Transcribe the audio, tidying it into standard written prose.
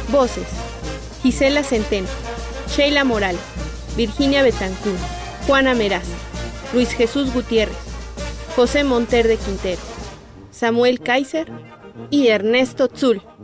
Voces: Gisela Centeno, Sheila Morales, Virginia Betancourt, Juana Meraz, Luis Jesús Gutiérrez, José Monter de Quintero, Samuel Kaiser y Ernesto Tzul.